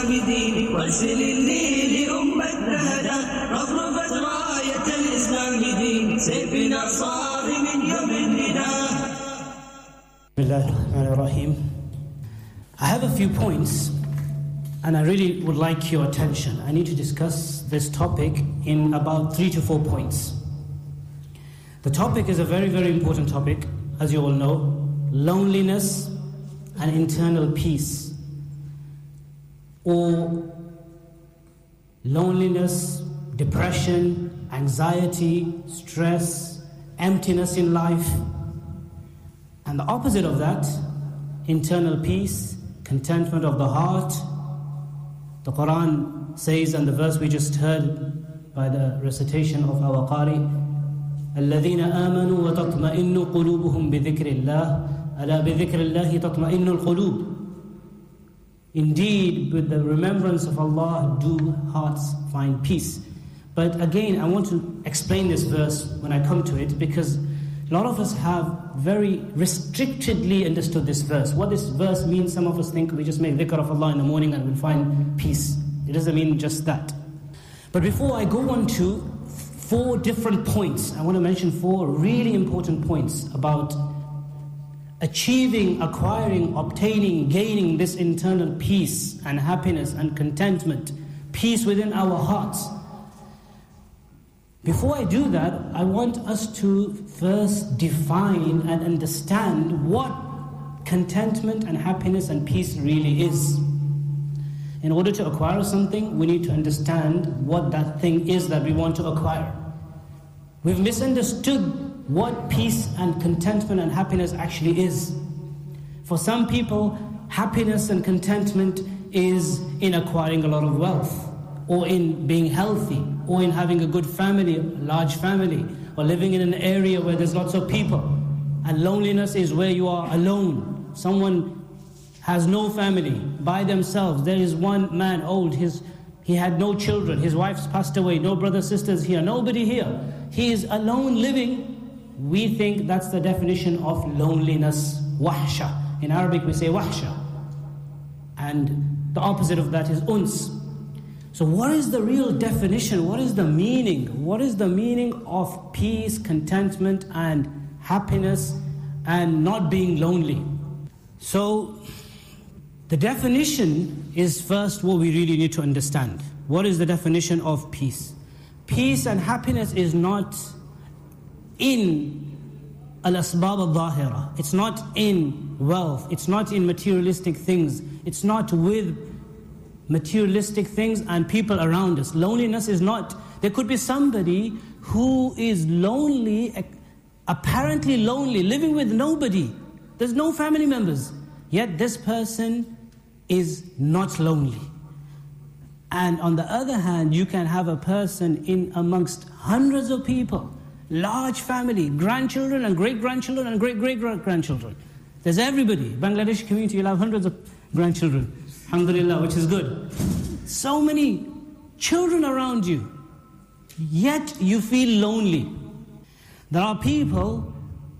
الإسلام دين وارسل النيل أمة نهدا رفرفت راية الإسلام دين سيفنا صارم يوم النداء. بسم الله الرحمن الرحيم. I have a few points and I really would like your attention. I need to discuss this topic in about 3 to 4 points. The topic is a very, very important topic, as you all know, loneliness and internal peace, or loneliness, depression, anxiety, stress, emptiness in life, and the opposite of that, internal peace, contentment of the heart. The Quran says, and the verse we just heard by the recitation of our Qari, الَّذِينَ آمَنُوا وَتَطْمَئِنُّ قُلُوبُهُمْ بِذِكْرِ اللَّهِ أَلَا بِذِكْرِ اللَّهِ تَطْمَئِنُّ الْقُلُوبِ. Indeed, with the remembrance of Allah do hearts find peace. But again, I want to explain this verse when I come to it, because a lot of us have very restrictedly understood this verse. What this verse means, some of us think we just make dhikr of Allah in the morning and we'll find peace. It doesn't mean just that. But before I go on to 4 different points, I want to mention 4 really important points about achieving, acquiring, obtaining, gaining this internal peace and happiness and contentment, peace within our hearts. Before I do that, I want us to first define and understand what contentment and happiness and peace really is. In order to acquire something, we need to understand what that thing is that we want to acquire. We've misunderstood what peace and contentment and happiness actually is. For some people, happiness and contentment is in acquiring a lot of wealth, or in being healthy, or in having a good family, a large family, or living in an area where there's lots of people. And loneliness is where you are alone. Someone has no family, by themselves. There is one man old, he had no children, his wife's passed away, no brothers, sisters here, nobody here. He is alone living. We think that's the definition of loneliness, wahsha. In Arabic we say wahsha. And the opposite of that is uns. So what is the real definition? What is the meaning? What is the meaning of peace, contentment, and happiness, and not being lonely? So the definition is first what we really need to understand. What is the definition of peace? Peace and happiness is not in al-asbab al-zahira. It's not in wealth. It's not in materialistic things. It's not with materialistic things and people around us. Loneliness is not. There could be somebody who is lonely, apparently lonely, living with nobody. There's no family members. Yet this person is not lonely. And on the other hand, you can have a person in amongst hundreds of people, large family, grandchildren and great-grandchildren and great-great-grandchildren. There's everybody. Bangladeshi community, you'll have hundreds of grandchildren. Alhamdulillah, which is good. So many children around you, yet you feel lonely. There are people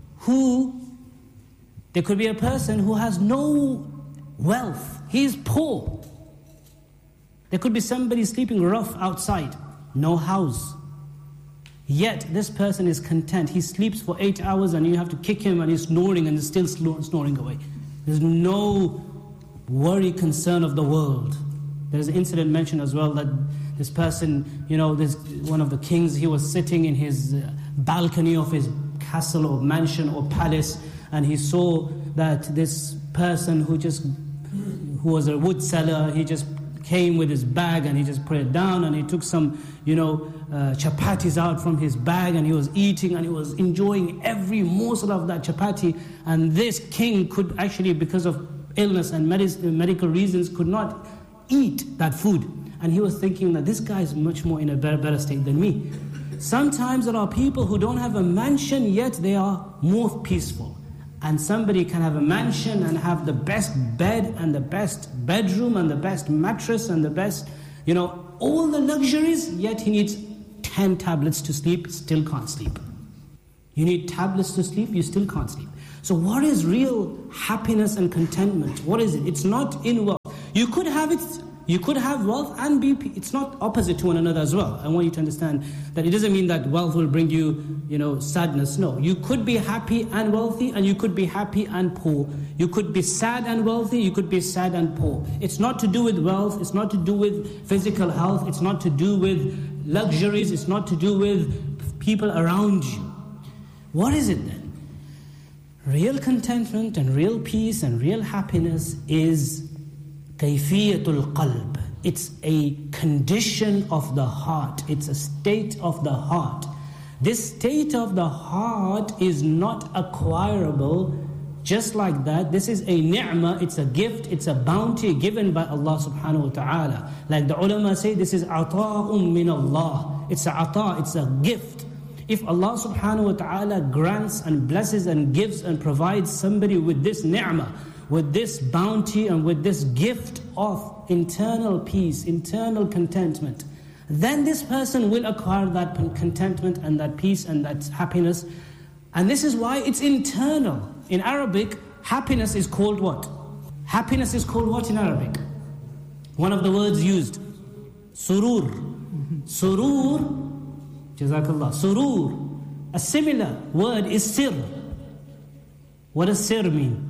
there could be a person who has no wealth. He is poor. There could be somebody sleeping rough outside, no house. Yet this person is content. He sleeps for 8 hours and you have to kick him and he's snoring and he's still snoring away. There's no worry, concern of the world. There's an incident mentioned as well that this person, there's one of the kings, he was sitting in his balcony of his castle or mansion or palace, and he saw that this person who was a wood seller, he just came with his bag and he just put it down and he took some, chapatis out from his bag and he was eating and he was enjoying every morsel of that chapati. And this king could actually, because of illness and medical reasons, could not eat that food. And he was thinking that this guy is much more in a better state than me. Sometimes there are people who don't have a mansion, yet they are more peaceful. And somebody can have a mansion and have the best bed and the best bedroom and the best mattress and the best, all the luxuries, yet he needs 10 tablets to sleep, still can't sleep. You need tablets to sleep, you still can't sleep. So what is real happiness and contentment? What is it? It's not in wealth. You could have it You could have wealth and be peace. It's not opposite to one another as well. I want you to understand that it doesn't mean that wealth will bring you, sadness. No, you could be happy and wealthy, and you could be happy and poor. You could be sad and wealthy, you could be sad and poor. It's not to do with wealth, it's not to do with physical health, it's not to do with luxuries, it's not to do with people around you. What is it then? Real contentment and real peace and real happiness is kayfiyatul qalb. It's a condition of the heart. It's a state of the heart. This state of the heart is not acquirable just like that. This is a ni'mah, it's a gift, it's a bounty given by Allah subhanahu wa ta'ala. Like the ulama say, this is ata'un min Allah. It's a ata, it's a gift. If Allah subhanahu wa ta'ala grants and blesses and gives and provides somebody with this ni'mah, with this bounty and with this gift of internal peace, internal contentment, then this person will acquire that contentment and that peace and that happiness. And this is why it's internal. In Arabic, happiness is called what? Happiness is called what in Arabic? One of the words used, surur. Surur, jazakallah, surur. A similar word is sir. What does sir mean?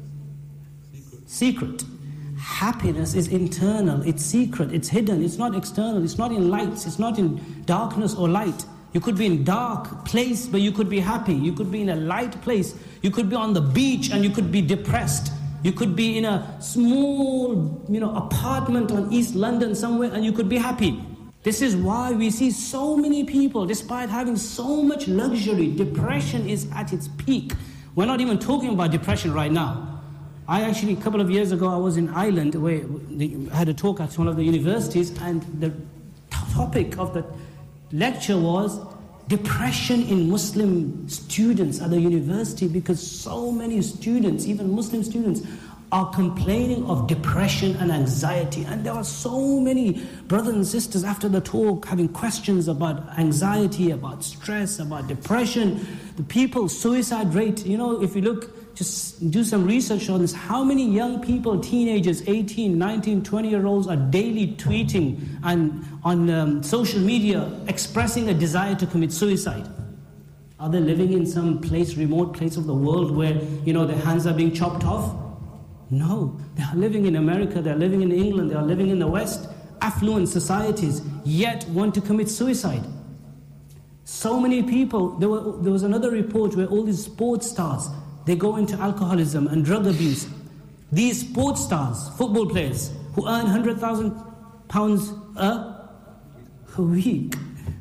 Secret. Happiness is internal, it's secret, it's hidden, it's not external, it's not in lights, it's not in darkness or light. You could be in dark place, but you could be happy. You could be in a light place. You could be on the beach and you could be depressed. You could be in a small, apartment on East London somewhere and you could be happy. This is why we see so many people, despite having so much luxury, depression is at its peak. We're not even talking about depression right now. I actually, a couple of years ago, I was in Ireland where I had a talk at one of the universities, and the topic of the lecture was depression in Muslim students at the university, because so many students, even Muslim students, are complaining of depression and anxiety. And there are so many brothers and sisters after the talk having questions about anxiety, about stress, about depression. The people's suicide rate, if you look, just do some research on this. How many young people, teenagers, 18, 19, 20-year-olds are daily tweeting and on social media expressing a desire to commit suicide? Are they living in some remote place of the world where, their hands are being chopped off? No. They are living in America, they are living in England, they are living in the West, affluent societies, yet want to commit suicide. So many people, there was another report where all these sports stars, they go into alcoholism and drug abuse. These sports stars, football players, who earn £100,000 a week,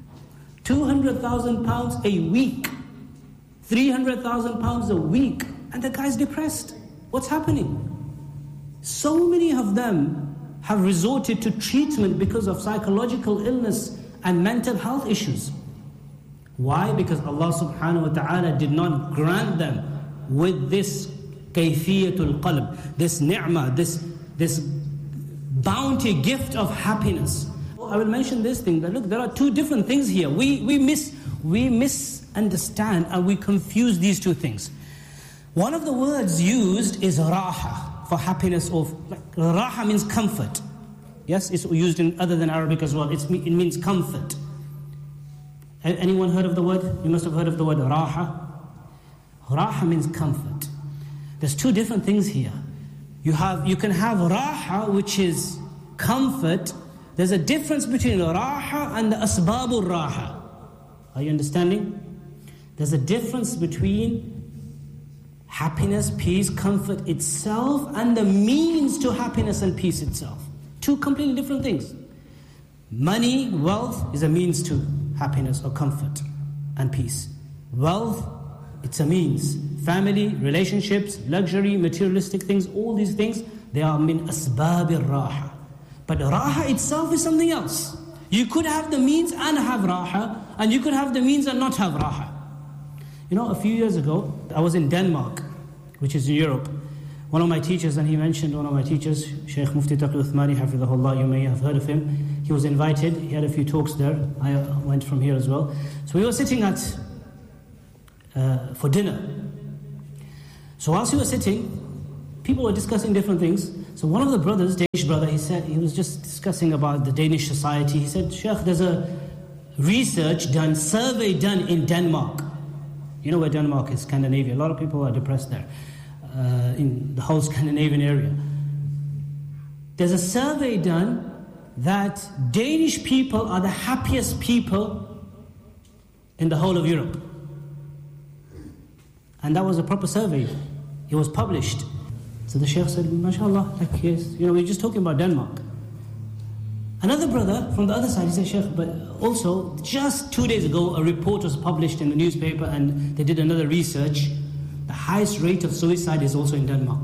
£200,000 a week, £300,000 a week, and the guy's depressed. What's happening? So many of them have resorted to treatment because of psychological illness and mental health issues. Why? Because Allah subhanahu wa ta'ala did not grant them with this kayfiyatul qalb, this ni'mah, this bounty, gift of happiness. I will mention this thing, that look, there are two different things here. We misunderstand and we confuse these two things. One of the words used is raha, for happiness, or raha means comfort. Yes, it's used in other than Arabic as well. It means comfort. Anyone heard of the word? You must have heard of the word raha. Raha means comfort. There's two different things here. You can have raha, which is comfort. There's a difference between raha and the asbabul raha. Are you understanding? There's a difference between happiness, peace, comfort itself and the means to happiness and peace itself. Two completely different things. Money, wealth is a means to happiness or comfort and peace. Wealth, it's a means. Family, relationships, luxury, materialistic things, all these things, they are min asbabir raha. But raha itself is something else. You could have the means and have raha, and you could have the means and not have raha. A few years ago, I was in Denmark, which is in Europe. One of my teachers, and he mentioned one of my teachers, Sheikh Mufti Taqi Uthmani, Hafidhahullah, you may have heard of him. He was invited, he had a few talks there. I went from here as well. So we were sitting for dinner. So whilst we were sitting, people were discussing different things. So one of the brothers, Danish brother, he said, he was just discussing about the Danish society. He said, Sheikh, there's a survey done in Denmark. You know where Denmark is, Scandinavia. A lot of people are depressed there, in the whole Scandinavian area. There's a survey done that Danish people are the happiest people in the whole of Europe. And that was a proper survey. It was published. So the Shaykh said, mashallah, like yes, we're just talking about Denmark. Another brother from the other side, he said, Shaykh, but also just 2 days ago, a report was published in the newspaper and they did another research. The highest rate of suicide is also in Denmark.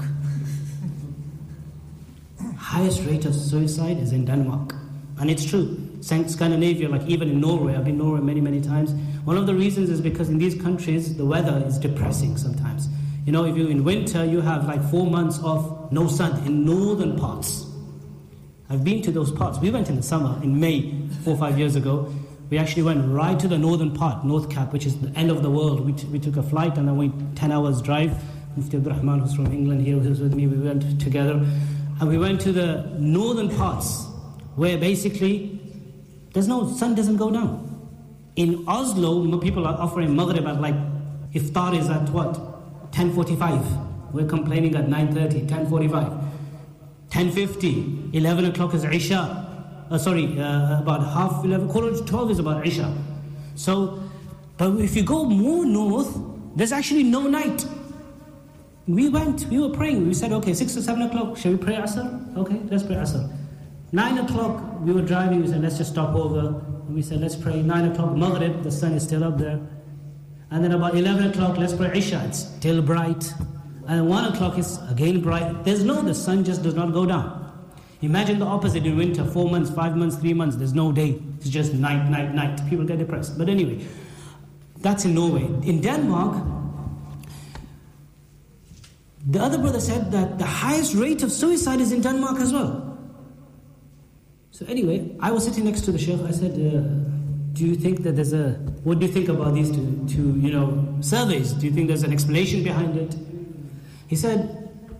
Highest rate of suicide is in Denmark. And it's true. Scandinavia, like even in Norway, I've been in Norway many, many times. One of the reasons is because in these countries, the weather is depressing sometimes. If you're in winter, you have like 4 months of no sun in northern parts. I've been to those parts. We went in the summer, in May, 4 or 5 years ago. We actually went right to the northern part, North Cap, which is the end of the world. We took a flight and then we 10 hours drive. Mufti Abdul Rahman, who's from England here, who's with me, we went together. And we went to the northern parts, where basically sun doesn't go down. In Oslo, people are offering Maghrib at like, iftar is at what? 10:45. We're complaining at 9:30, 10:45. 10:50, 11 o'clock is Isha. About 11:30, quarter to 12 is about Isha. So, but if you go more north, there's actually no night. We were praying. We said, okay, 6 or 7 o'clock, shall we pray Asr? Okay, let's pray Asr. 9 o'clock, we were driving, we said, let's just stop over. And we said, let's pray 9 o'clock, Maghrib, the sun is still up there. And then about 11 o'clock, let's pray Isha, it's still bright. And 1 o'clock is again bright. The sun just does not go down. Imagine the opposite in winter, 4 months, 5 months, 3 months, there's no day. It's just night, night, night. People get depressed. But anyway, that's in Norway. In Denmark, the other brother said that the highest rate of suicide is in Denmark as well. So anyway, I was sitting next to the Shaykh. I said, do you think that what do you think about these two surveys? Do you think there's an explanation behind it? He said,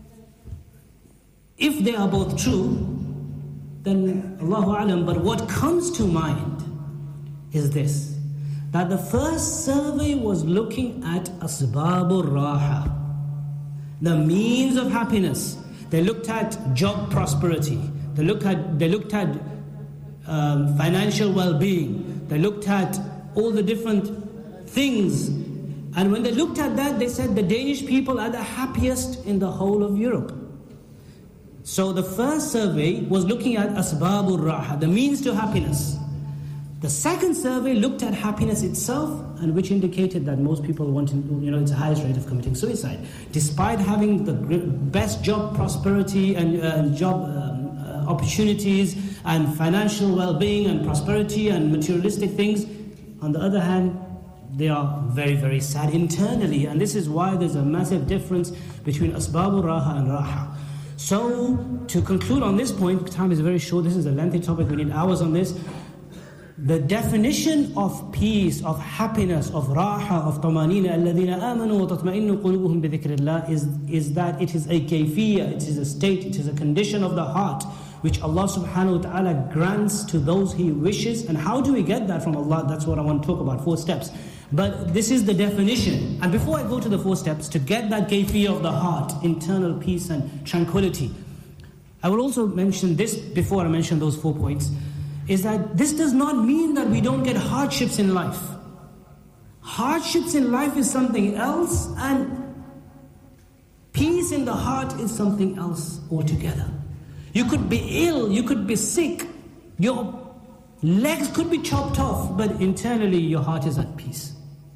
if they are both true, then Allahu Alam, but what comes to mind is this, that the first survey was looking at asbabur raha, the means of happiness. They looked at job prosperity. They looked at financial well-being. They looked at all the different things. And when they looked at that, they said the Danish people are the happiest in the whole of Europe. So the first survey was looking at asbabur raha, the means to happiness. The second survey looked at happiness itself, and which indicated that most people it's the highest rate of committing suicide. Despite having the best job prosperity and job opportunities and financial well-being and prosperity and materialistic things, on the other hand, they are very, very sad internally. And this is why there's a massive difference between asbabur raha and raha. So, to conclude on this point, time is very short, this is a lengthy topic, we need hours on this. The definition of peace, of happiness, of raha, of tamanina, alladhina amanu wa tatma'innu qulubuhum bi dhikrillah, is that it is a kayfiyya, it is a state, it is a condition of the heart, which Allah subhanahu wa ta'ala grants to those He wishes. And how do we get that from Allah? That's what I want to talk about, 4 steps. But this is the definition. And before I go to the 4 steps, to get that kayfiyya of the heart, internal peace and tranquility, I will also mention this before I mention those 4 points, is that this does not mean that we don't get hardships in life. Hardships in life is something else, and peace in the heart is something else altogether. You could be ill, you could be sick, your legs could be chopped off, but internally your heart is at peace.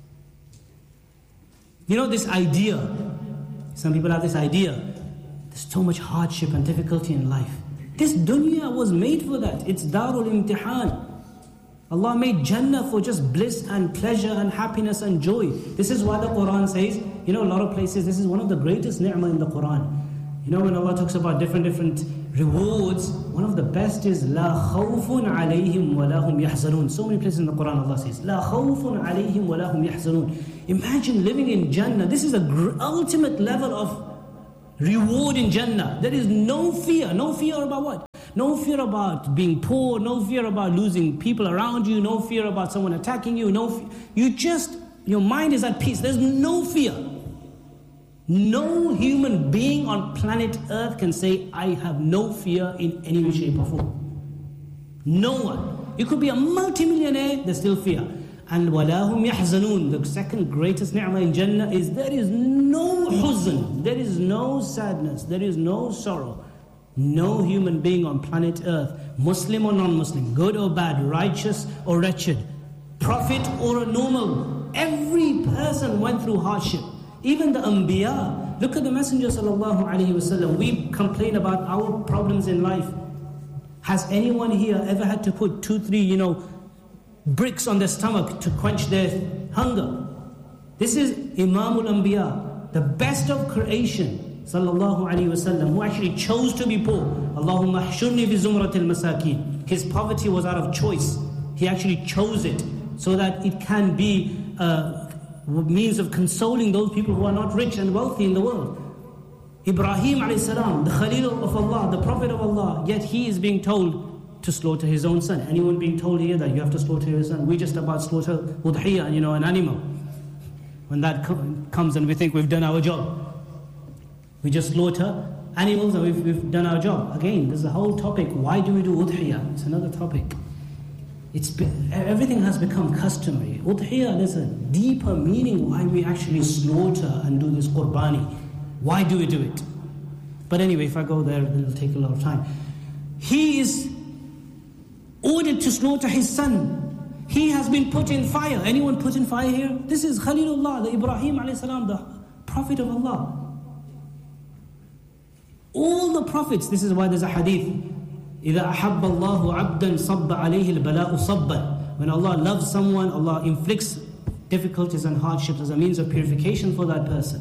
This idea, some people have this idea, there's so much hardship and difficulty in life. This dunya was made for that. It's darul imtihan. Allah made Jannah for just bliss and pleasure and happiness and joy. This is why the Quran says, a lot of places, this is one of the greatest ni'mah in the Quran. When Allah talks about different rewards, one of the best is La khawfun alayhim wa lahum yahzanun. So many places in the Quran Allah says, La khawfun alayhim wa lahum yahzanun. Imagine living in Jannah. This is the ultimate level of reward in Jannah. There is no fear. No fear about what? No fear about being poor. No fear about losing people around you. No fear about someone attacking you. Your mind is at peace. There's no fear. No human being on planet Earth can say, I have no fear in any way, shape or form. No one. You could be a multimillionaire, there's still fear. And وَلَا هُمْ يَحْزَنُونَ. The second greatest ni'mah in Jannah is there is no huzn, there is no sadness, there is no sorrow. No human being on planet Earth, Muslim or non-Muslim, good or bad, righteous or wretched, prophet or a normal, every person went through hardship. Even the Anbiya. Look at the Messenger sallallahu alaihi wasallam. We complain about our problems in life. Has anyone here ever had to put 2-3, bricks on their stomach to quench their hunger? This is Imamul Anbiya, the best of creation, sallallahu alaihi wasallam, who actually chose to be poor. Allahumma hshurni fi zumratil masakin. His poverty was out of choice. He actually chose it so that it can be means of consoling those people who are not rich and wealthy in the world. Ibrahim alayhi salam, the Khalil of Allah, the Prophet of Allah, yet he is being told to slaughter his own son. Anyone being told here that you have to slaughter your son? We just about slaughter udhiyah, an animal. When that comes and we think we've done our job. We just slaughter animals and we've done our job. Again, there's a whole topic. Why do we do udhiyah? It's another topic. Everything has become customary. Udhiyah, there's a deeper meaning why we actually slaughter and do this qurbani. Why do we do it? But anyway, if I go there, it'll take a lot of time. He is ordered to slaughter his son. He has been put in fire. Anyone put in fire here? This is Khalilullah, the Ibrahim alayhi salam, the Prophet of Allah. All the prophets, this is why there's a hadith. إِذَا أَحَبَّ اللَّهُ عَبْدًا صَبَّ عَلَيْهِ الْبَلَاءُ صَبًّا. When Allah loves someone, Allah inflicts difficulties and hardships as a means of purification for that person.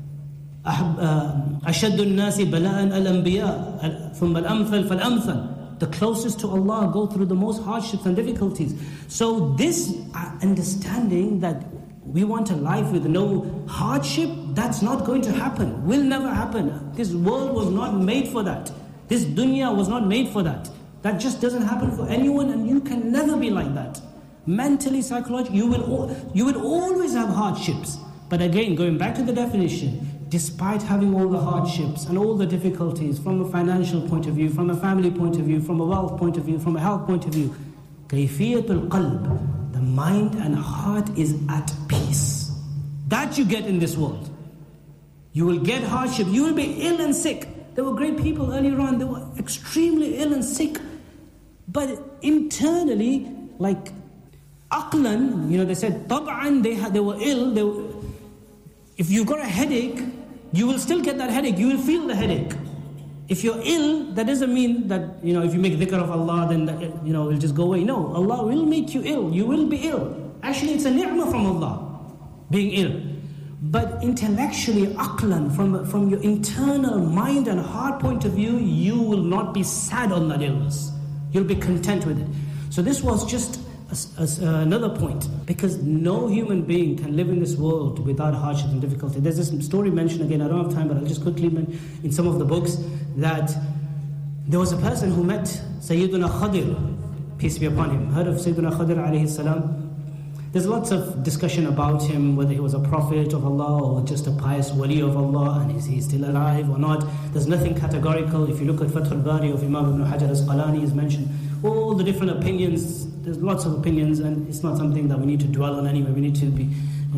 أَشَدُّ النَّاسِ بَلَاءً الْأَنْبِيَاء ثُمَّ الْأَمْثَلْ فَالْأَمْثَلْ. The closest to Allah go through the most hardships and difficulties. So this understanding that we want a life with no hardship, that's not going to happen. Will never happen. This world was not made for that. This dunya was not made for that. That just doesn't happen for anyone, and you can never be like that. Mentally, psychologically, you will always have hardships. But again, going back to the definition, despite having all the hardships and all the difficulties from a financial point of view, from a family point of view, from a wealth point of view, from a health point of view, kayfiyatul qalb, the mind and heart is at peace. That you get in this world. You will get hardship. You will be ill and sick. There were great people earlier on, they were extremely ill and sick. But internally, like aqlan, they said, tab'an, they were ill. If you've got a headache, you will still get that headache. You will feel the headache. If you're ill, that doesn't mean that, if you make dhikr of Allah, then, it will just go away. No, Allah will make you ill. You will be ill. Actually, it's a ni'mah from Allah, being ill. But intellectually, aqlan, from your internal mind and heart point of view, you will not be sad on that illness. You'll be content with it. So this was just another point, because no human being can live in this world without hardship and difficulty. There's this story mentioned, again, I don't have time, but I'll just quickly mention in some of the books, that there was a person who met Sayyiduna Khadir, peace be upon him. Heard of Sayyiduna Khadir alayhi salam? There's lots of discussion about him, whether he was a prophet of Allah or just a pious wali of Allah, and is he still alive or not. There's nothing categorical. If you look at Fathul Bari of Imam Ibn Hajar Asqalani, is mentioned all the different opinions. There's lots of opinions, and it's not something that we need to dwell on anyway. We need to be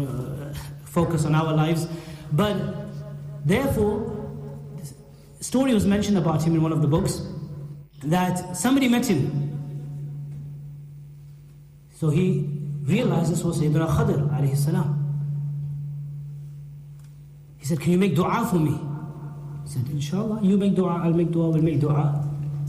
focus on our lives. But therefore, a story was mentioned about him in one of the books, that somebody met him. So he realized this was Sayyidina Khadir alayhi salam. He said, can you make dua for me? He said, inshallah, you make dua, I'll make dua, we'll make dua.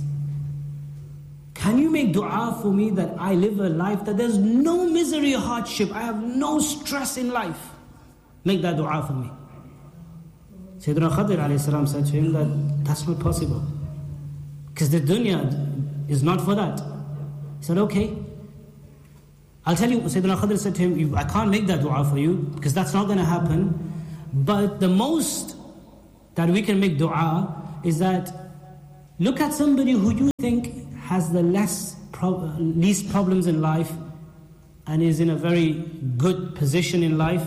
Can you make dua for me that I live a life that there's no misery or hardship, I have no stress in life? Make that dua for me. Sayyidina Khadir alayhi salam said to him that that's not possible, because the dunya is not for that. He said, okay, I'll tell you. Sayyidina Khadir said to him, I can't make that dua for you, because that's not going to happen. But the most that we can make dua is that look at somebody who you think has the least problems in life and is in a very good position in life,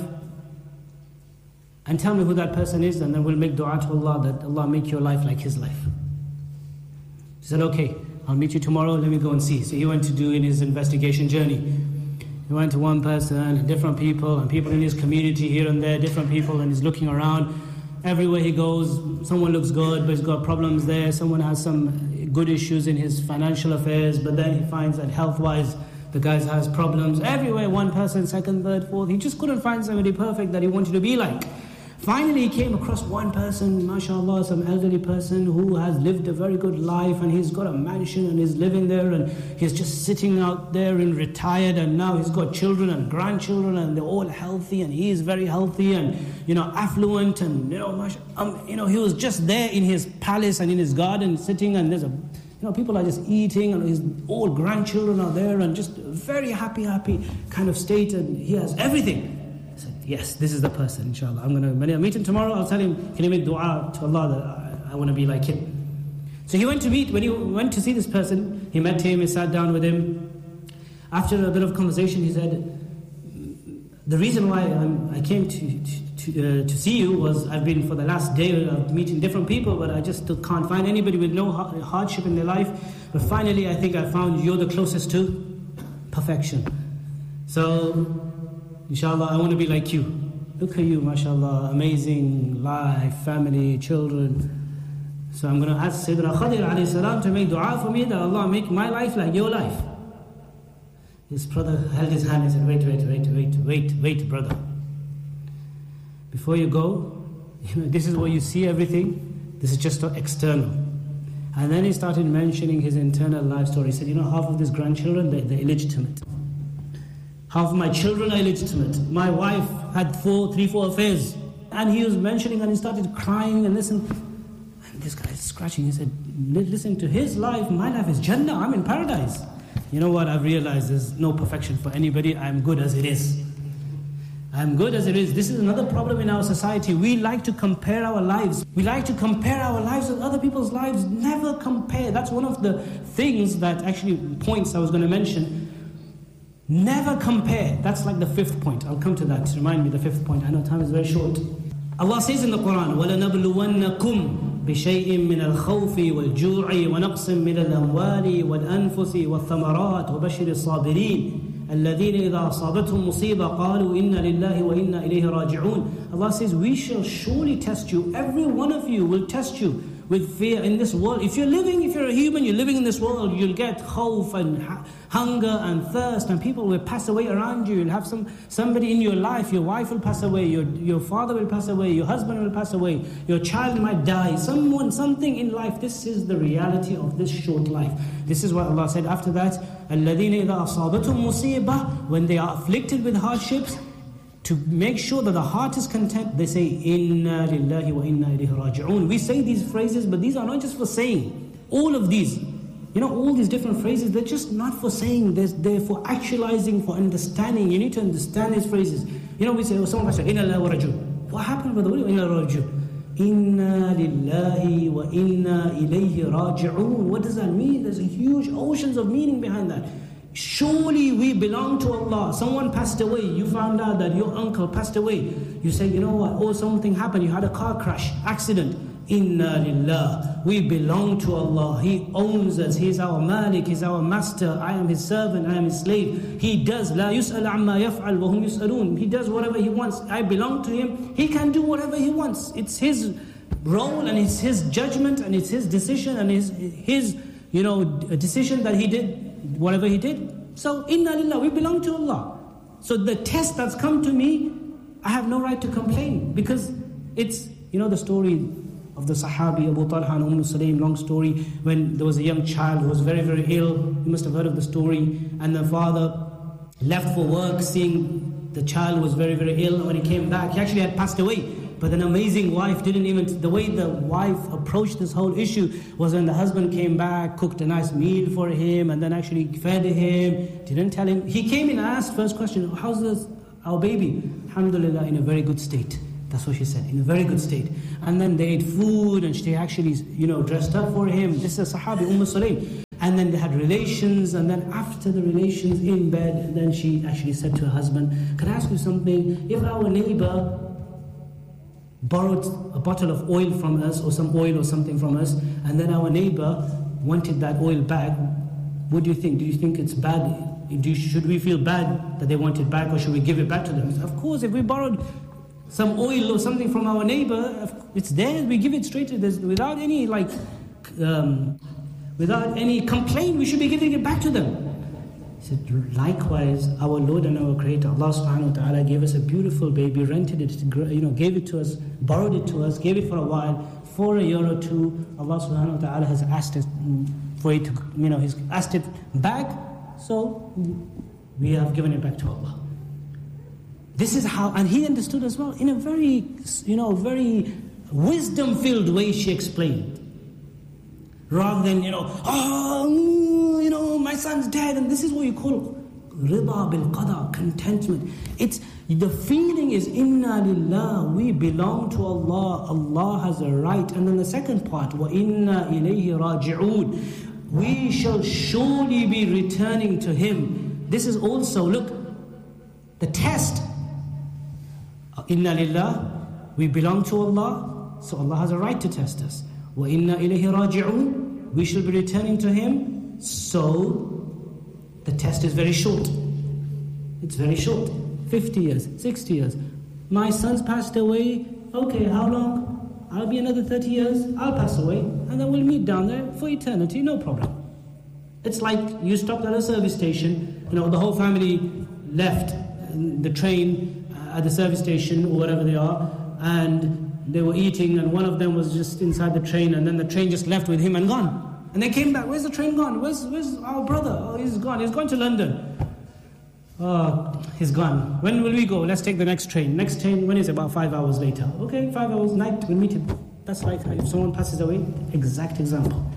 and tell me who that person is, and then we'll make dua to Allah that Allah make your life like his life. He said, okay, I'll meet you tomorrow, let me go and see. So he went to do in his investigation journey. He went to one person, different people, and people in his community here and there, different people, and he's looking around. Everywhere he goes, someone looks good, but he's got problems there. Someone has some good issues in his financial affairs, but then he finds that health-wise, the guy has problems. Everywhere, one person, second, third, fourth. He just couldn't find somebody perfect that he wanted to be like. Finally, he came across one person, mashallah, some elderly person who has lived a very good life, and he's got a mansion and he's living there, and he's just sitting out there and retired, and now he's got children and grandchildren, and they're all healthy, and he is very healthy and, affluent, and, he was just there in his palace and in his garden sitting, and there's people are just eating, and his all grandchildren are there, and just a very happy kind of state, and he has everything. I said, yes, this is the person, inshallah. When I meet him tomorrow, I'll tell him, can you make dua to Allah that I want to be like him? So when he went to see this person, he met him, he sat down with him. After a bit of conversation, he said, the reason why I came to see you was I've been for the last day of meeting different people, but I just still can't find anybody with no hardship in their life. But finally, I think I found you're the closest to perfection. So, inshallah, I want to be like you. Look at you, mashallah, amazing life, family, children. So I'm going to ask Sayyidina Khadir alayhi salam to make dua for me that Allah make my life like your life. His brother held his hand and said, wait, brother. Before you go, this is where you see everything. This is just external. And then he started mentioning his internal life story. He said, half of these grandchildren, they're illegitimate. Half of my children are illegitimate. My wife had 4 affairs. And he was mentioning, and he started crying and listening. And this guy is scratching. He said, listen to his life. My life is Jannah. I'm in paradise. You know what? I've realized there's no perfection for anybody. I'm good as it is. I'm good as it is. This is another problem in our society. We like to compare our lives. We like to compare our lives with other people's lives. Never compare. That's one of the things that points I was going to mention. Never compare. That's like the 5th point. I'll come to that. Remind me the 5th point. I know time is very short. Allah says in the Quran, وَلَنَبْلُوَنَّكُمْ بِشَيْءٍ مِّنَ الْخَوْفِ وَالْجُوعِ وَنَقْصٍ مِّنَ الْأَمْوَالِ وَالْأَنفُسِ وَالثَّمَرَاتِ وَبَشِّرِ الصَّابِرِينَ الَّذِينَ إِذَا أَصَابَتْهُمْ مُصِيبَةٌ قَالُوا إِنَّا لِلَّهِ وَإِنَّا إِلَيْهِ رَاجِعُونَ. Allah says, we shall surely test you. Every one of you will test you with fear in this world. If you're a human, you're living in this world, you'll get khawf and hunger and thirst, and people will pass away around you. You'll have somebody in your life, your wife will pass away, your father will pass away, your husband will pass away, your child might die, something in life. This is the reality of this short life. This is what Allah said after that, الَّذِينَ إِذَا أَصَابَتْهُمْ مُصِيبَةٌ, when they are afflicted with hardships, to make sure that the heart is content, they say, Inna lillahi wa inna ilayhi raji'un. We say these phrases, but these are not just for saying. All of these, all these different phrases, they're just not for saying. They're for actualizing, for understanding. You need to understand these phrases. We say, someone might say, Inna lillahi wa raji'un. What happened, brother? What do you mean, Inna raji'un? Inna lillahi wa inna ilayhi raji'un. What does that mean? There's a huge oceans of meaning behind that. Surely we belong to Allah. Someone passed away. You found out that your uncle passed away. You say, you know what? Oh, something happened. You had a car crash, accident. Inna lillah. We belong to Allah. He owns us. He's our Malik. He's our master. I am His servant. I am His slave. He does. La yus'al amma yaf'al wa hum yus'alun. He does whatever He wants. I belong to Him. He can do whatever He wants. It's His role, and it's His judgment, and it's His decision, and His decision that He did whatever He did. So, inna lillah, we belong to Allah. So the test that's come to me, I have no right to complain, because it's, the story of the Sahabi Abu Talha and Sulaym, long story, when there was a young child who was very, very ill. You must have heard of the story. And the father left for work, seeing the child was very, very ill. And when he came back, he actually had passed away. But an amazing wife the way the wife approached this whole issue was when the husband came back, cooked a nice meal for him, and then actually fed him, didn't tell him. He came in and asked, first question, how's our baby? Alhamdulillah, in a very good state. That's what she said, in a very good state. And then they ate food and she actually, dressed up for him. This is a Sahabi, Sulaym. And then they had relations, and then after the relations in bed, then she actually said to her husband, can I ask you something? If our neighbor borrowed a bottle of oil from us, or some oil or something from us, and then our neighbor wanted that oil back, what do you think? Do you think it's bad? Should we feel bad that they want it back, or should we give it back to them? Of course, if we borrowed some oil or something from our neighbor, it's theirs, we give it straight to this, without any without any complaint, we should be giving it back to them. He said, likewise, our Lord and our Creator, Allah subhanahu wa ta'ala, gave us a beautiful baby, rented it, gave it to us, borrowed it to us, gave it for a while, for a year or two. Allah subhanahu wa ta'ala has asked us for it to, He's asked it back, so we have given it back to Allah. This is how, and he understood as well, in a very, very wisdom-filled way she explained. Rather than, my son's dead, and this is what you call rida bil qada, contentment. It's, the feeling is, inna lillah, we belong to Allah, Allah has a right. And then the second part, wa inna ilayhi raji'un, we shall surely be returning to Him. This is also, look, the test. Inna lillah, we belong to Allah, so Allah has a right to test us. Wa inna ilayhi raji'un, we shall be returning to Him, so the test is very short. It's very short. 50 years, 60 years. My son's passed away, okay, how long? I'll be another 30 years, I'll pass away, and then we'll meet down there for eternity, no problem. It's like you stopped at a service station, the whole family left the train at the service station or wherever they are, and they were eating, and one of them was just inside the train, and then the train just left with him and gone. And they came back, where's the train gone? Where's our brother? Oh, he's gone to London. Oh, he's gone. When will we go? Let's take the next train. Next train, when is it? About 5 hours later. Okay, 5 hours, night, we'll meet him. That's like if someone passes away, exact example.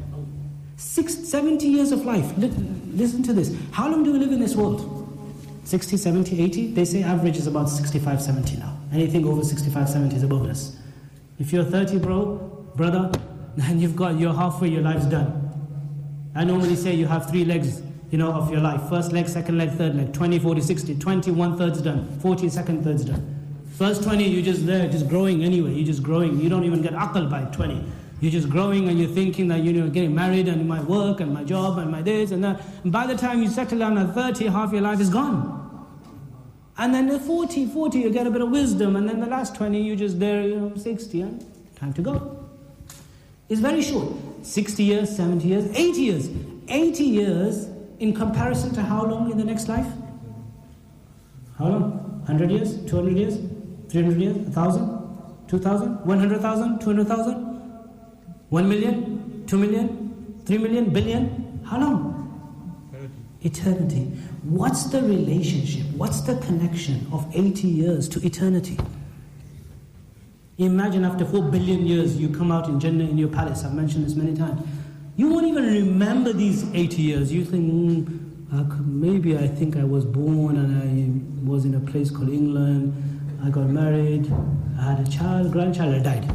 70 years of life. Listen to this. How long do we live in this world? 60, 70, 80? They say average is about 65, 70 now. Anything over 65, 70 is a bonus. If you're 30, brother, then you're halfway, your life's done. I normally say you have 3 legs, of your life. First leg, second leg, third leg. 20, 40, 60. 20, 1/3's done. 40, second third's done. First 20, you're just there, just growing anyway. You're just growing. You don't even get aql by 20. You're just growing and you're thinking that you're getting married and my work and my job and my this and that. And by the time you settle down at 30, half your life is gone. And then at 40, you get a bit of wisdom, and then the last 20, you're just there, 60, and time to go. It's very short. 60 years, 70 years, 80 years. 80 years in comparison to how long in the next life? How long? 100 years? 200 years? 300 years? 1,000? 2,000? 100,000? 200,000? 1 million? 2 million? 3 million? Billion? How long? Eternity. What's the relationship? What's the connection of 80 years to eternity? Imagine after 4 billion years you come out in Jannah in your palace. I've mentioned this many times. You won't even remember these 80 years. You think, maybe I think I was born and I was in a place called England. I got married. I had a child, grandchild, I died.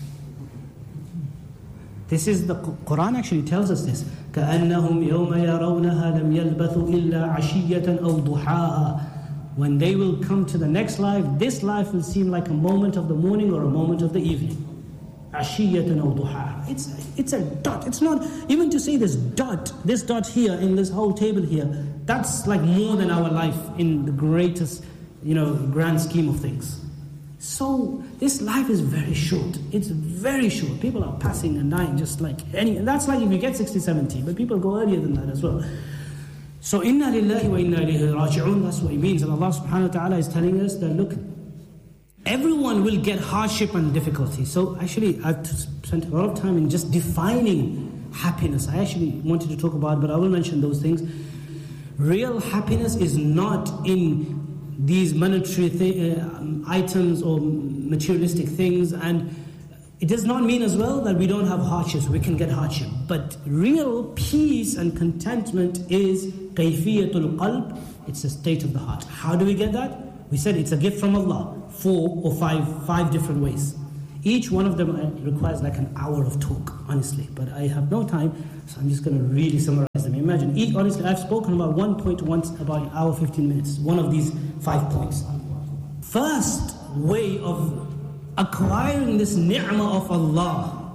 This is the Quran actually tells us this. كَأَنَّهُمْ يَوْمَ يَرَوْنَهَا لَمْ يَلْبَثُوا إِلَّا عَشِيَّةً أَوْ ضُحَاهَا. When they will come to the next life, this life will seem like a moment of the morning or a moment of the evening. عَشِيَّةً أَوْ ضُحَاهَا. It's a dot. It's not, even to say this dot here in this whole table here, that's like more than our life in the greatest, grand scheme of things. So this life is very short. It's very short. People are passing and dying just like any. And that's like if you get 60, 70. But people go earlier than that as well. So inna lillahi wa inna ilayhi raji'un. That's what it means. And Allah subhanahu wa ta'ala is telling us that look, everyone will get hardship and difficulty. So actually I've spent a lot of time in just defining happiness. I actually wanted to talk about it, but I will mention those things. Real happiness is not in these monetary items or materialistic things, and it does not mean as well that we don't have hardships. We can get hardship, but real peace and contentment is kayfiyatul qalb. It's a state of the heart. How do we get that? We said it's a gift from Allah. 4 or 5 different ways. Each one of them requires like an hour of talk, honestly. But I have no time, so I'm just going to really summarize them. Imagine, honestly, I've spoken about one point once, about an hour, 15 minutes. One of these 5 points. First way of acquiring this ni'mah of Allah,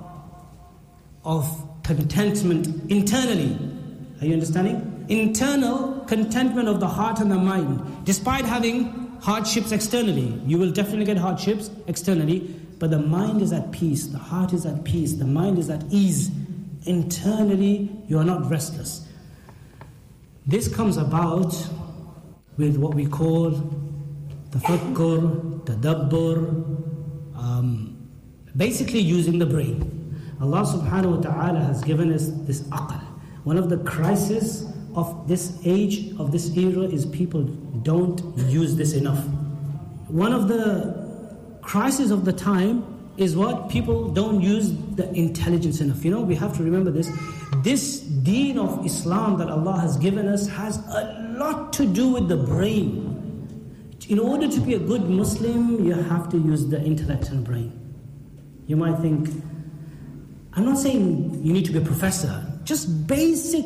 of contentment internally. Are you understanding? Internal contentment of the heart and the mind. Despite having hardships externally, you will definitely get hardships externally, but the mind is at peace, the heart is at peace, the mind is at ease. Internally, you are not restless. This comes about with what we call tafakkur, tadabbur, basically using the brain. Allah subhanahu wa ta'ala has given us this aql. One of the crises of this age, of this era, is people don't use this enough. One of the crises of the time is what? People don't use the intelligence enough. You know, we have to remember this. This deen of Islam that Allah has given us has a lot to do with the brain. In order to be a good Muslim, you have to use the intellect and brain. You might think, I'm not saying you need to be a professor, just basics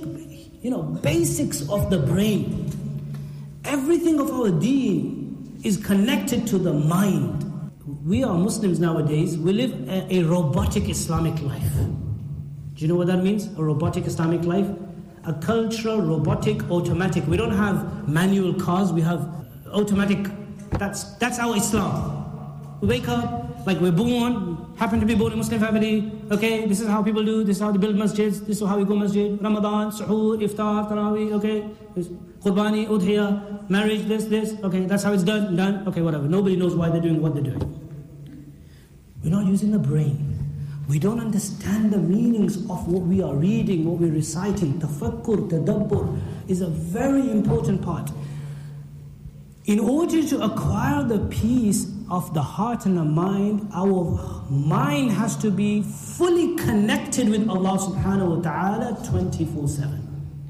of the brain. Everything of our deen is connected to the mind. We are Muslims nowadays, we live a robotic Islamic life. Do you know what that means? A robotic Islamic life? A cultural, robotic, automatic. We don't have manual cars, we have automatic. That's our Islam. We wake up, like we're born, happen to be born in a Muslim family. Okay, this is how people do, this is how they build masjids, this is how we go masjid. Ramadan, suhoor, iftar, tarawih, okay. Qurbani, udhiyah, marriage, this. Okay, that's how it's done. Okay, whatever. Nobody knows why they're doing what they're doing. We're not using the brain. We don't understand the meanings of what we are reading, what we're reciting. Tafakkur, tadabbur is a very important part. In order to acquire the peace of the heart and the mind, our mind has to be fully connected with Allah subhanahu wa ta'ala 24/7.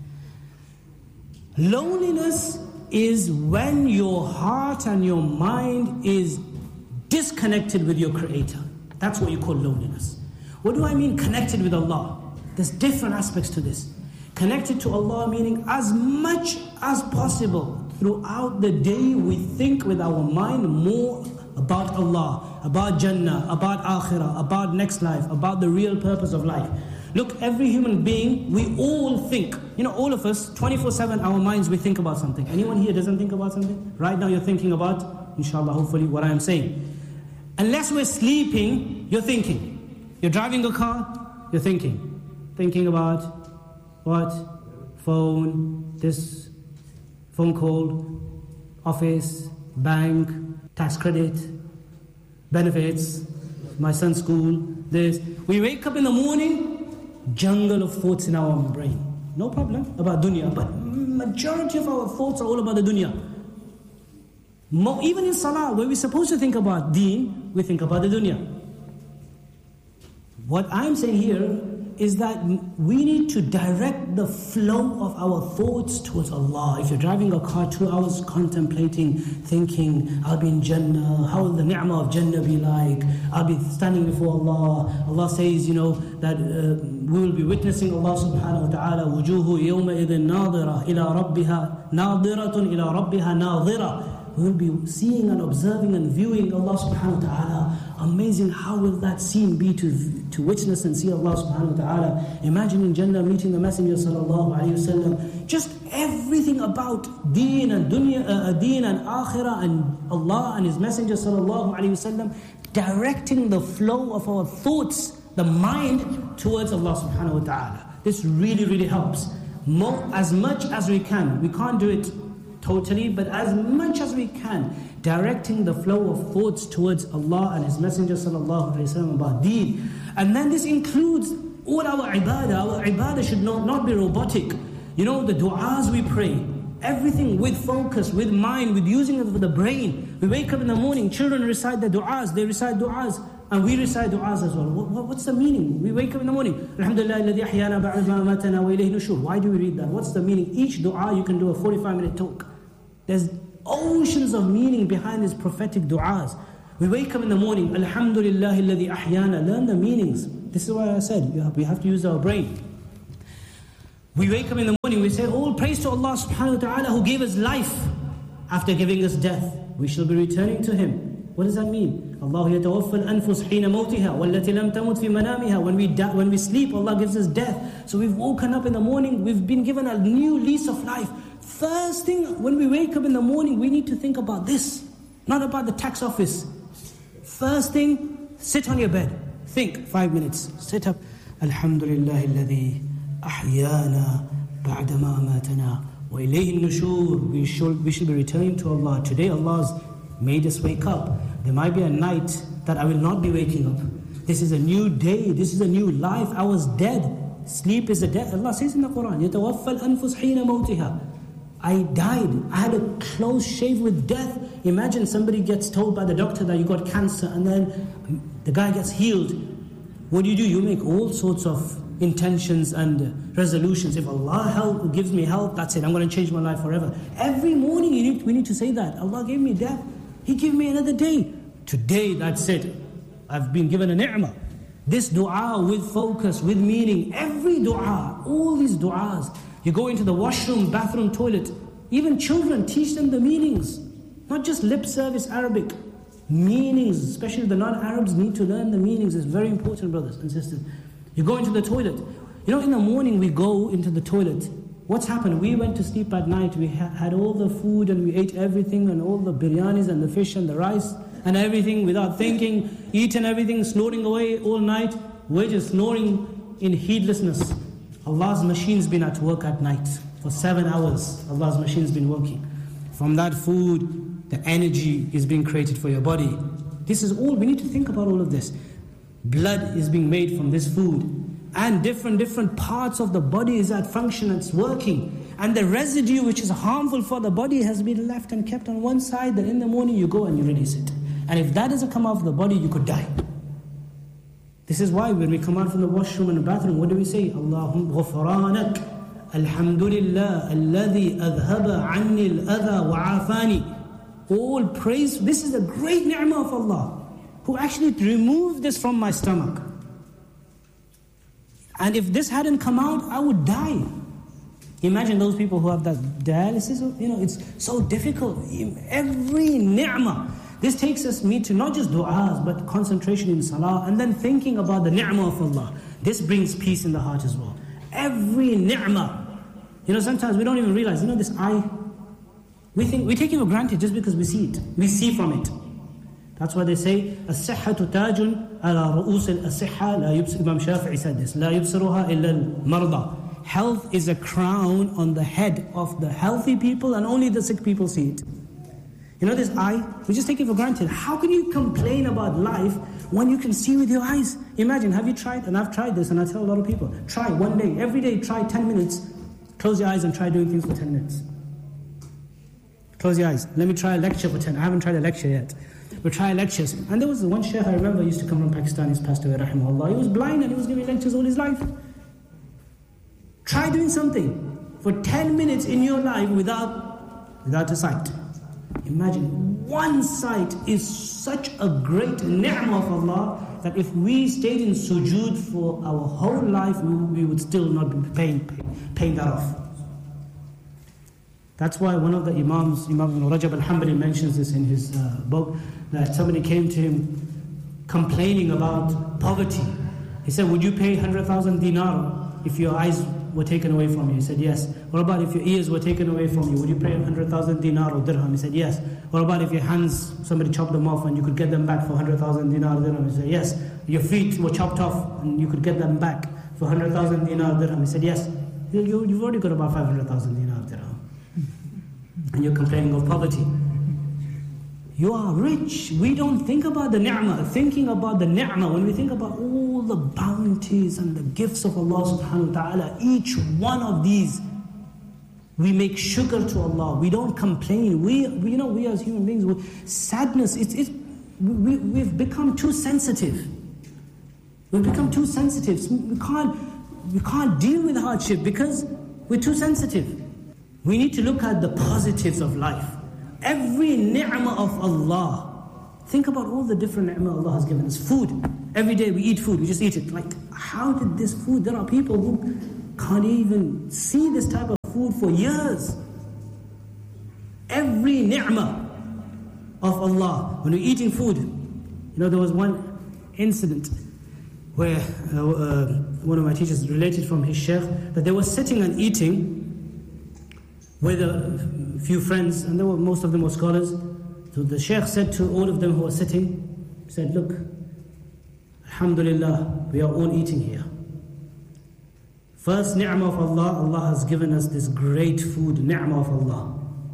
Loneliness is when your heart and your mind is disconnected with your Creator. That's what you call loneliness. What do I mean connected with Allah? There's different aspects to this. Connected to Allah meaning as much as possible throughout the day we think with our mind more about Allah, about Jannah, about Akhirah, about next life, about the real purpose of life. Look, every human being, we all think. You know, all of us, 24/7, our minds, we think about something. Anyone here doesn't think about something? Right now you're thinking about, inshallah, hopefully, what I am saying. Unless we're sleeping, you're thinking. You're driving a car, you're thinking. Thinking about what? Phone, this, phone call, office, bank, tax credit, benefits, my son's school, this. We wake up in the morning, jungle of thoughts in our brain. No problem about dunya, but majority of our thoughts are all about the dunya. Even in salah, where we're supposed to think about deen, we think about the dunya. What I'm saying here is that we need to direct the flow of our thoughts towards Allah. If you're driving a car 2 hours contemplating, thinking, I'll be in Jannah, how will the ni'mah of Jannah be like? I'll be standing before Allah. Allah says, that we will be witnessing Allah subhanahu wa ta'ala. وُجُوهُ يَوْمَئِذٍ نَاظِرَةٌ إِلَىٰ رَبِّهَا نَاظِرَةٌ إِلَىٰ رَبِّهَا نَاظِرَةٌ. We will be seeing and observing and viewing Allah subhanahu wa ta'ala. Amazing, how will that scene be to witness and see Allah subhanahu wa ta'ala? Imagine in Jannah meeting the Messenger sallallahu alayhi wa sallam. Just everything about deen and dunya, deen and akhirah and Allah and His Messenger sallallahu alayhi wa sallam, directing the flow of our thoughts, the mind, towards Allah subhanahu wa ta'ala. This really, really helps. As much as we can. We can't do it totally, but as much as we can, directing the flow of thoughts towards Allah and His Messenger sallallahu alayhi wa sallam about deen. And then this includes all our ibadah. Our ibadah should not be robotic. The du'as we pray, everything with focus, with mind, with using of the brain. We wake up in the morning, children recite the du'as, they recite du'as, and we recite du'as as well. What's the meaning? We wake up in the morning, Alhamdulillah alladhi ahyana ba'da ma amatana wa ilayhi nushur. Why do we read that? What's the meaning? Each du'a you can do a 45-minute talk. There's oceans of meaning behind these prophetic du'as. We wake up in the morning, Alhamdulillahi alladhi ahyana. Learn the meanings. This is why I said we have to use our brain. We wake up in the morning, we say, all praise to Allah subhanahu wa ta'ala who gave us life after giving us death. We shall be returning to Him. What does that mean? Allah yatawaffa al-anfus hina mawtiha wallati lam tamut fi manamiha. When we sleep, Allah gives us death. So we've woken up in the morning, we've been given a new lease of life. First thing, when we wake up in the morning, we need to think about this, not about the tax office. First thing, sit on your bed. Think 5 minutes. Sit up. Alhamdulillah alladhi ahyana ba'da ma amatana wa ilayhi an-nushur. We should be returning to Allah. Today Allah's made us wake up. There might be a night that I will not be waking up. This is a new day. This is a new life. I was dead. Sleep is a death. Allah says in the Quran, يَتَوَفَّى الْأَنفُسْ حِينَ مَوْتِهَا. I died. I had a close shave with death. Imagine somebody gets told by the doctor that you got cancer and then the guy gets healed. What do? You make all sorts of intentions and resolutions. If Allah gives me health, that's it. I'm going to change my life forever. Every morning we need to say that. Allah gave me death. He gave me another day. Today, that's it. I've been given a ni'mah. This dua with focus, with meaning. Every dua, all these duas. You go into the washroom, bathroom, toilet. Even children, teach them the meanings. Not just lip service Arabic. Meanings, especially the non-Arabs need to learn the meanings. It's very important, brothers and sisters. You go into the toilet. You know, in the morning we go into the toilet. What's happened? We went to sleep at night. We had all the food and we ate everything and all the biryanis and the fish and the rice and everything without thinking, eaten everything, snoring away all night. We're just snoring in heedlessness. Allah's machine's been at work at night. For 7 hours, Allah's machine's been working. From that food, the energy is being created for your body. This is all, we need to think about all of this. Blood is being made from this food. And different parts of the body is at function, it's working. And the residue which is harmful for the body has been left and kept on one side, that in the morning you go and you release it. And if that doesn't come out of the body, you could die. This is why when we come out from the washroom and the bathroom, what do we say? Allahum ghufranak, alhamdulillah, alladhi adhaba anni al-adha wa afani. All praise, this is a great ni'mah of Allah, who actually removed this from my stomach. And if this hadn't come out, I would die. Imagine those people who have that dialysis, it's so difficult. Every ni'mah. This takes us to not just du'as, but concentration in salah, and then thinking about the ni'mah of Allah. This brings peace in the heart as well. Every ni'mah. Sometimes we don't even realize, this eye, we take it for granted just because we see it. We see from it. That's why they say, الصحة تاج على رؤوس الأصحة لا يبصر. Imam Shafi'i said this, لا يبصرها إلا المرضى. Health is a crown on the head of the healthy people, and only the sick people see it. This eye, we just take it for granted. How can you complain about life when you can see with your eyes? Imagine, have you tried? And I've tried this, and I tell a lot of people, try one day, every day, try 10 minutes. Close your eyes and try doing things for 10 minutes. Close your eyes. Let me try a lecture for 10. I haven't tried a lecture yet. We'll try lectures. And there was one sheikh I remember used to come from Pakistan. He's passed away, rahimahullah. He was blind and he was giving lectures all his life. Try doing something for 10 minutes in your life without a sight. Imagine, one sight is such a great ni'mah of Allah that if we stayed in sujood for our whole life, we would still not be paying that off. That's why one of the Imams, Imam Ibn Rajab al-Hanbali, mentions this in his book, that somebody came to him complaining about poverty. He said, would you pay 100,000 dinar if your eyes were taken away from you? He said, yes. What about if your ears were taken away from you? Would you pay 100,000 dinar or dirham? He said, yes. What about if your hands, somebody chopped them off and you could get them back for 100,000 dinar or dirham? He said, yes. Your feet were chopped off and you could get them back for 100,000 dinar or dirham? He said, yes. You've already got about 500,000 dinar or dirham. And you're complaining of poverty. You are rich. We don't think about the ni'mah. Thinking about the ni'mah, when we think about all the bounties and the gifts of Allah subhanahu wa ta'ala, each one of these, we make shukr to Allah. We don't complain. We as human beings, sadness, we've become too sensitive. We've become too sensitive. We can't deal with hardship because we're too sensitive. We need to look at the positives of life. Every ni'mah of Allah Think about all the different ni'mah Allah has given us. Food. Every day we eat food, we just eat it. Like, how did this food, there are people who can't even see this type of food for years. Every ni'mah of Allah, when we're eating food, there was one incident where one of my teachers related from his sheikh that they were sitting and eating with a few friends, and most of them were scholars. So the sheikh said to all of them who were sitting, he said, look, alhamdulillah, we are all eating here. First ni'mah of Allah, Allah has given us this great food, ni'mah of Allah.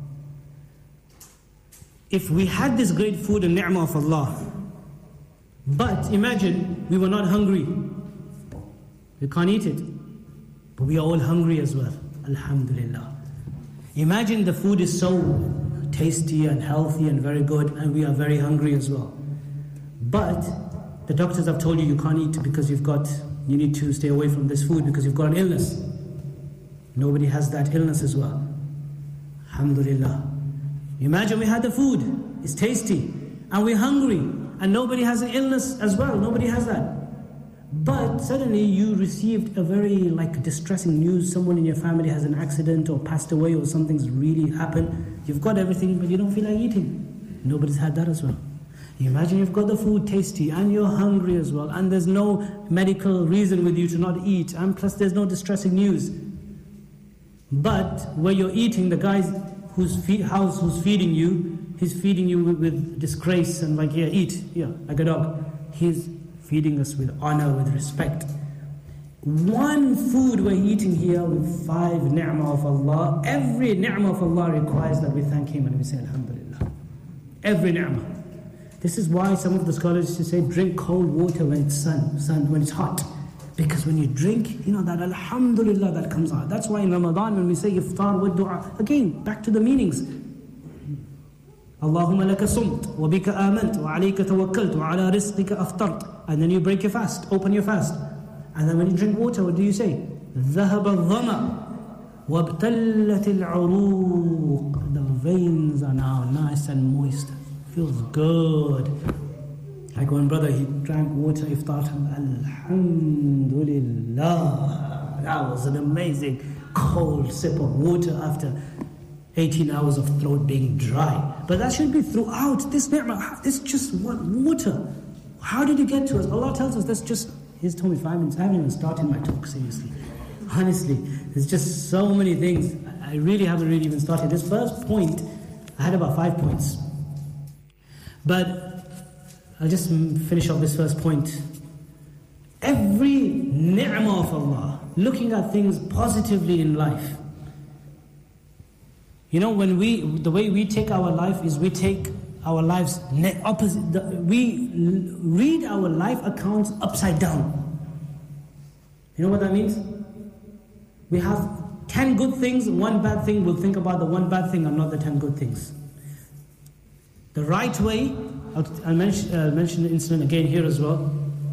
If we had this great food and ni'mah of Allah, but imagine we were not hungry, we can't eat it, but we are all hungry as well, alhamdulillah. Imagine the food is so tasty and healthy and very good, and we are very hungry as well. But the doctors have told you can't eat because you need to stay away from this food because you've got an illness. Nobody has that illness as well. Alhamdulillah. Imagine we had the food, it's tasty, and we're hungry, and nobody has an illness as well. Nobody has that. But suddenly you received a very distressing news. Someone in your family has an accident or passed away or something's really happened. You've got everything, but you don't feel like eating. Nobody's had that as well. You imagine you've got the food tasty and you're hungry as well, and there's no medical reason with you to not eat, and plus there's no distressing news. But where you're eating, the guy who's feeding you, he's feeding you with disgrace and eat, like a dog. He's feeding us with honor, with respect. One food we're eating here with 5 ni'mah of Allah. Every ni'mah of Allah requires that we thank Him and we say alhamdulillah. Every ni'mah. This is why some of the scholars used to say drink cold water when it's when it's hot. Because when you drink, that alhamdulillah that comes out. That's why in Ramadan when we say iftar wa du'a, again, back to the meanings. Allahumma laka sumt, wa bika amant, wa alayka tawakkalt, wa ala rizqika aftart. And then you break your fast, open your fast. And then when you drink water, what do you say? ذهب الظمأ وابتلت العروق. The veins are now nice and moist. Feels good. Like one brother, he drank water, iftar, alhamdulillah. That was an amazing cold sip of water after 18 hours of throat being dry. But that should be throughout. This ni'mah, this just water. How did it get to us? Allah tells us that's just, He's told me 5 minutes. I haven't even started my talk, seriously. Honestly, there's just so many things. I really haven't really even started. This first point, I had about 5 points. But I'll just finish off this first point. Every ni'mah of Allah, looking at things positively in life. The way we take our life is we take our lives opposite. We read our life accounts upside down. You know what that means? We have 10 good things, 1 bad thing. We'll think about the 1 bad thing and not the 10 good things. The right way, I'll mention the incident again here as well.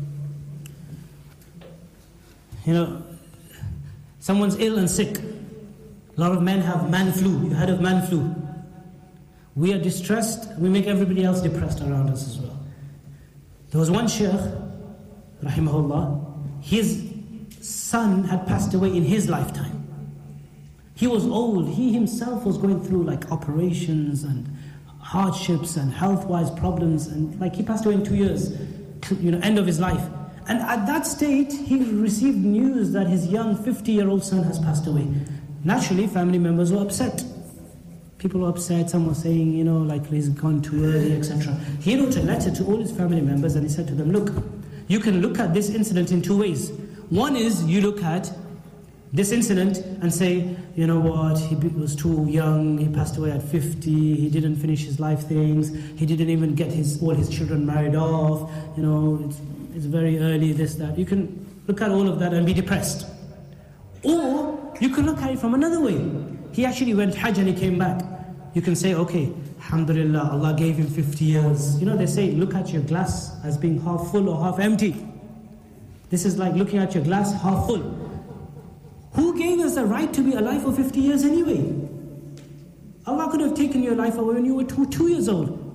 Someone's ill and sick. A lot of men have man flu. You've heard of man flu. We are distressed. We make everybody else depressed around us as well. There was one sheikh, rahimahullah, his son had passed away in his lifetime. He was old. He himself was going through operations and hardships and health-wise problems, and he passed away in 2 years, end of his life. And at that state, he received news that his young 50-year-old son has passed away. Naturally, family members were upset. People were upset. Some were saying, he's gone too early, etc. He wrote a letter to all his family members and he said to them, look, you can look at this incident in 2 ways. One is you look at this incident and say, you know what, he was too young, he passed away at 50, he didn't finish his life things, he didn't even get all his children married off, it's very early, this, that. You can look at all of that and be depressed. Or you can look at it from another way. He actually went Hajj and he came back. You can say, okay, alhamdulillah, Allah gave him 50 years. They say, look at your glass as being half full or half empty. This is like looking at your glass half full. Who gave us the right to be alive for 50 years anyway? Allah could have taken your life away when you were 2 years old,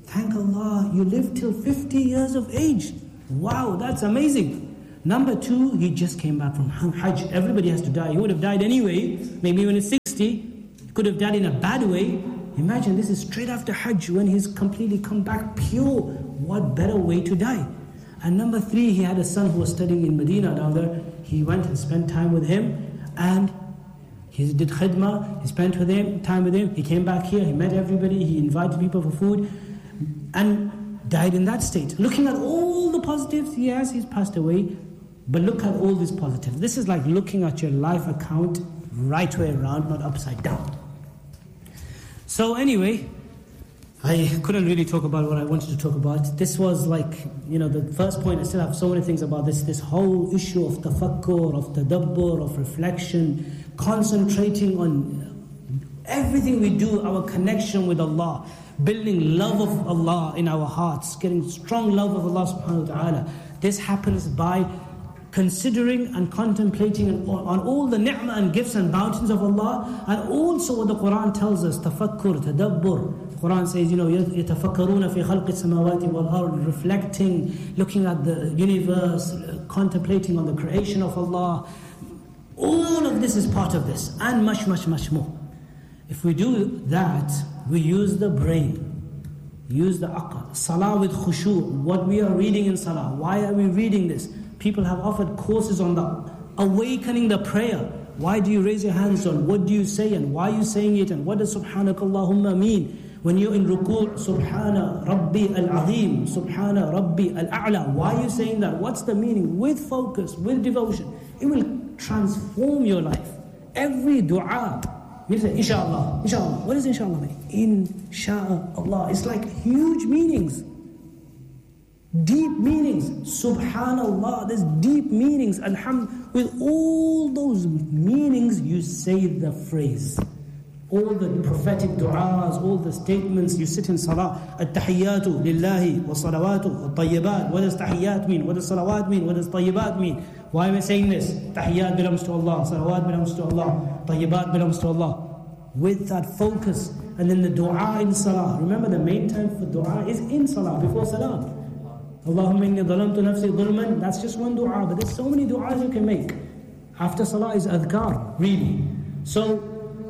Thank Allah, you lived till 50 years of age. Wow, that's amazing. Number 2, he just came back from Hajj. Everybody has to die. He would have died anyway, maybe when he's 60. He could have died in a bad way. Imagine, this is straight after Hajj when he's completely come back pure. What better way to die? And number 3, he had a son who was studying in Medina down there. He went and spent time with him, and he did khidmah, he spent time with him. He came back here, he met everybody, he invited people for food, and died in that state. Looking at all the positives, yes, he's passed away, but look at all these positives. This is like looking at your life account right way around, not upside down. So anyway, I couldn't really talk about what I wanted to talk about. This was like, the first point. I still have so many things about this whole issue of tafakkur, of tadabbur, of reflection, concentrating on everything we do, our connection with Allah, building love of Allah in our hearts, getting strong love of Allah subhanahu wa ta'ala. This happens by considering and contemplating on all the ni'mah and gifts and bounties of Allah, and also what the Quran tells us, tafakkur, tadabbur. Quran says, يَتَفَكَّرُونَ فِي خَلْقِ السَّمَاوَاتِ وَالْأَرْضِ, reflecting, looking at the universe, contemplating on the creation of Allah. All of this is part of this, and much, much, much more. If we do that, we use the brain, use the aql. Salah with khushu', what we are reading in salah. Why are we reading this? People have offered courses on the awakening the prayer. Why do you raise your hands on? What do you say and why are you saying it? And what does subhanakallahumma mean? When you're in ruku', subhana rabbi al-azim, subhana rabbi al-a'la. Why are you saying that? What's the meaning? With focus, with devotion. It will transform your life. Every dua, you say, inshallah, inshallah. What does inshallah mean? Insha'Allah. It's like huge meanings. Deep meanings. Subhanallah, there's deep meanings. Alhamdulillah. With all those meanings, you say the phrase. All the prophetic du'as, all the statements, you sit in salah. At-tahiyyatu lillahi wa salawatu at-tayyibat. What does tahiyyat mean? What does salawat mean? What does tayyibat mean? Why am I saying this? Tahiyyat belongs to Allah, salawat belongs to Allah, tayyibat belongs to Allah. With that focus, and then the du'a in salah. Remember, the main time for du'a is in salah, before salah. Allahumma inni dhalamtu nafsi dhulman. That's just one dua, but there's so many du'as you can make. After salah is adhkar, really. So,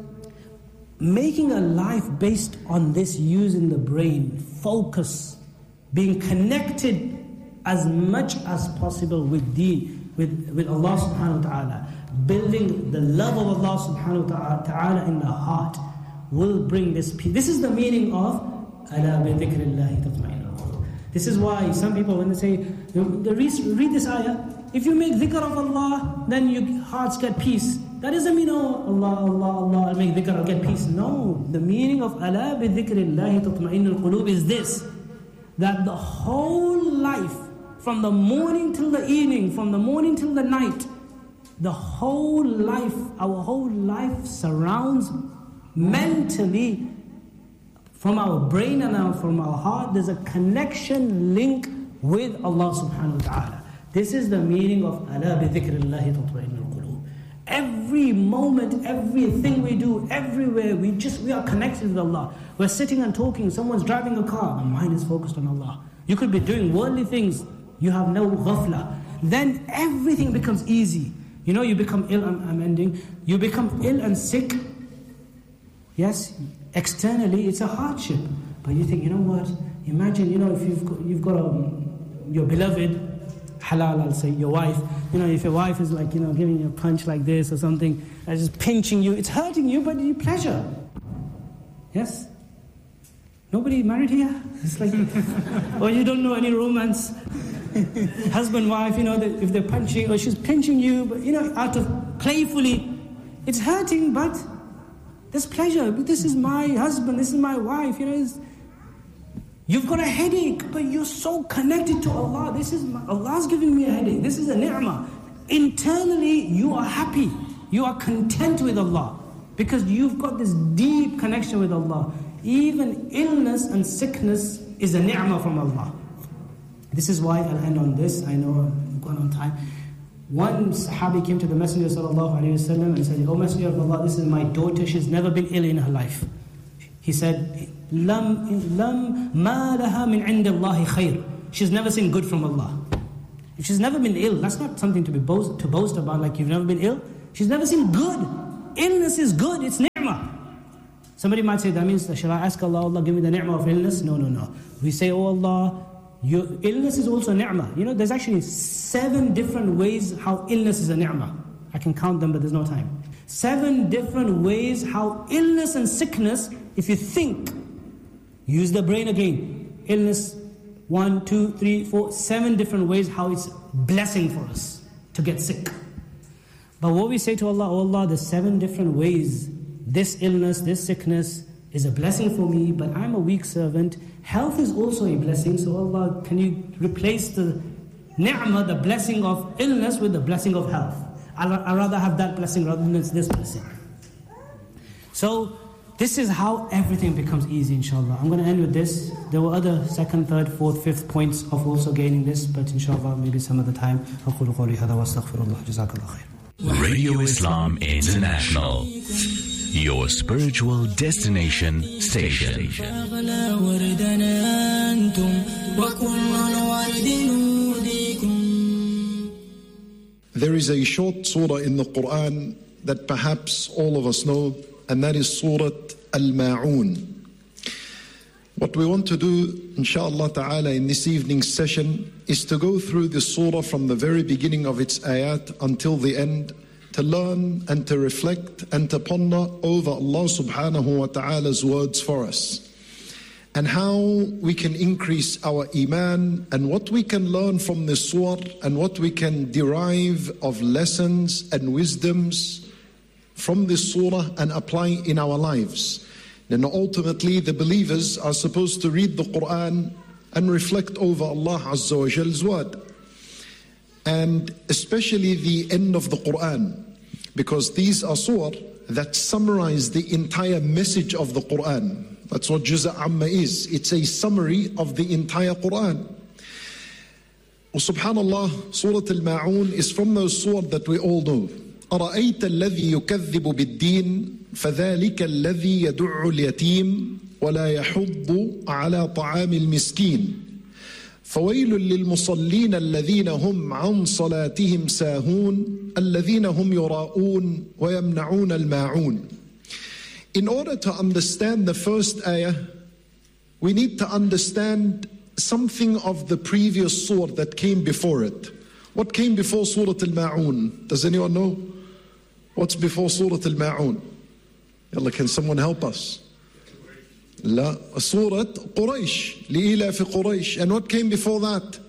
making a life based on this, using the brain, focus, being connected as much as possible with deen, with Allah subhanahu wa ta'ala, building the love of Allah subhanahu wa ta'ala in the heart, will bring this peace. This is the meaning of أَلَا بِذِكْرِ اللَّهِ تَطْمَئِنُّ الْقُلُوبُ. This is why some people, when they say, read this ayah, if you make dhikr of Allah, then your hearts get peace. That doesn't mean, Allah, I'll make dhikr, I'll get peace. No, the meaning of أَلَا بِذِكْرِ اللَّهِ تَطْمَئِنُّ الْقُلُوبُ is this, that the whole life, from the morning till the evening, from the morning till the night, the whole life, our whole life surrounds mentally, from our brain and from our heart, there's a connection link with Allah subhanahu wa ta'ala. This is the meaning of أَلَا بِذِكْرِ اللَّهِ تَطْمَئِنُّ الْقُلُوبُ. Every moment, everything we do, everywhere, we are connected with Allah. We're sitting and talking, someone's driving a car, my mind is focused on Allah. You could be doing worldly things, you have no ghafla. Then everything becomes easy. You become ill, I'm ending. You become ill and sick. Yes, externally it's a hardship. But you think, what? Imagine, if you've got your beloved, halal, I'll say, your wife. If your wife is like, giving you a punch like this or something, just pinching you, it's hurting you, but you pleasure. Yes? Nobody married here? It's like, or you don't know any romance. Husband, wife, if they're punching, or she's pinching you, but out of playfully, it's hurting, but there's pleasure. But this is my husband, this is my wife, you've got a headache, but you're so connected to Allah. Allah's giving me a headache. This is a ni'mah. Internally, you are happy. You are content with Allah because you've got this deep connection with Allah. Even illness and sickness is a ni'mah from Allah. This is why I'll end on this. I know I'm going on time. One Sahabi came to the Messenger sallallahu alaihi wasallam and said, "O Messenger of Allah, this is my daughter. She's never been ill in her life." He said, لَمْ مَا لَهَا مِنْ عِنْدِ اللَّهِ خَيْرٍ. She's never seen good from Allah. If she's never been ill, that's not something to boast about, like you've never been ill. She's never seen good. Illness is good, it's ni'mah. Somebody might say, that means, shall I ask Allah, Allah give me the ni'mah of illness? No. We say, oh Allah, your illness is also a ni'mah. You know, there's actually 7 different ways how illness is a ni'mah. I can count them, but there's no time. 7 different ways how illness and sickness, if you think, use the brain again. Illness, 1, 2, 3, 4, 7 different ways how it's blessing for us to get sick. But what we say to Allah, oh Allah, there's 7 different ways. This illness, this sickness is a blessing for me, but I'm a weak servant. Health is also a blessing, so Allah, can you replace the ni'mah, the blessing of illness, with the blessing of health? I'd rather have that blessing rather than this blessing. So, this is how everything becomes easy, inshallah. I'm going to end with this. There were other 2nd, 3rd, 4th, 5th points of also gaining this, but inshallah, maybe some other time. أقول قولي هذا وأستغفر الله. جزاك الله خير. Radio Islam International, your spiritual destination station. There is a short surah in the Quran that perhaps all of us know, and that is Surah Al-Ma'un. What we want to do, inshallah ta'ala, in this evening's session is to go through this surah from the very beginning of its ayat until the end, to learn and to reflect and to ponder over Allah subhanahu wa ta'ala's words for us, and how we can increase our iman, and what we can learn from this surah, and what we can derive of lessons and wisdoms from this surah and apply in our lives. Then ultimately the believers are supposed to read the Quran and reflect over Allah Azza wa Jal's word, and especially the end of the Quran, because these are surah that summarize the entire message of the Quran. That's what Juz' Amma is. It's a summary of the entire Quran. Subhanallah, Surah Al-Ma'un is from those surah that we all know. أَرَأَيْتَ الَّذِي يُكَذِّبُ بِالدِّينِ فَذَلِكَ الَّذِي يَدُعُّ الْيَتِيمِ وَلَا يَحُضُّ عَلَى طَعَامِ الْمِسْكِينِ فَوَيْلٌ لِلْمُصَلِّينَ الَّذِينَ هُمْ عَنْ صَلَاتِهِمْ سَاهُونَ الَّذِينَ هُمْ يُرَاءُونَ وَيَمْنَعُونَ الْمَاعُونَ. In order to understand the first ayah, we need to understand something of the previous surah that came before it. What came before Surah Al-Ma'un? Does anyone know? What's before Surah Al-Ma'un? Yalla, can someone help us? La, Surah Quraysh, لإلاف Quraysh. And what came before that?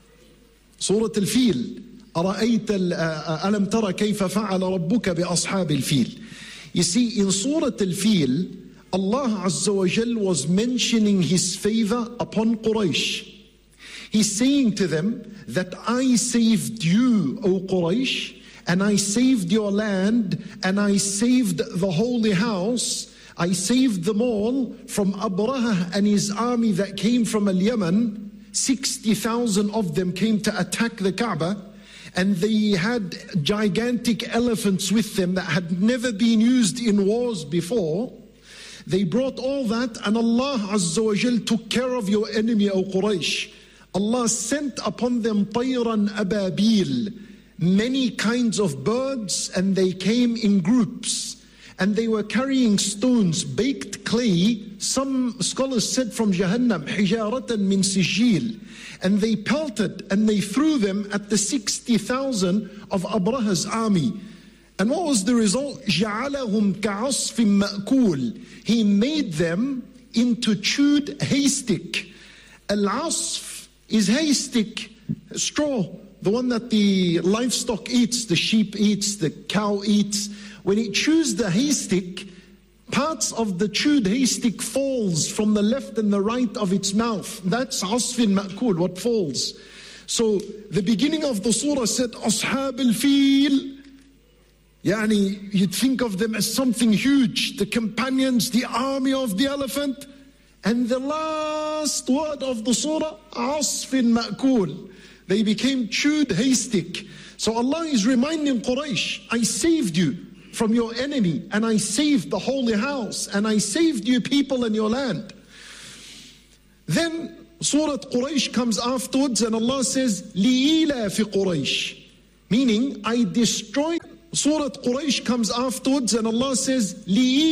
Surah Al-Fil. أرأيت ألم ترى كيف فعل ربك بأصحاب الفيل. You see, in Surah Al-Fil, Allah Azza wa Jal was mentioning His favor upon Quraysh. He's saying to them that I saved you, O Quraysh, and I saved your land, and I saved the holy house. I saved them all from Abraha and his army that came from Al-Yaman. 60,000 of them came to attack the Kaaba, and they had gigantic elephants with them that had never been used in wars before. They brought all that, and Allah Azza wa Jal took care of your enemy, O Quraysh. Allah sent upon them طَيْرًا أَبَابِيل, many kinds of birds, and they came in groups. And they were carrying stones, baked clay, some scholars said from Jahannam, حِجَارَةً مِّن سِجِّيلٍ. And they pelted and they threw them at the 60,000 of Abraha's army. And what was the result? جَعَلَهُمْ كَعَصْفٍ مَأْكُولٍ. He made them into chewed haystack. Al-asf is haystack, straw, the one that the livestock eats, the sheep eats, the cow eats. When it chews the haystack, parts of the chewed haystack falls from the left and the right of its mouth. That's asfin ma'kul, what falls. So the beginning of the surah said, Ashab al-Fil. Yani, you'd think of them as something huge, the companions, the army of the elephant. And the last word of the surah, asfin ma'kul. They became chewed haystack. So Allah is reminding Quraysh, I saved you from your enemy, and I saved the holy house, and I saved you people and your land. Then Surah Quraysh comes afterwards and Allah says, لِإِيلَافِ Quraysh, meaning I destroyed. Surah Quraysh comes afterwards and Allah says,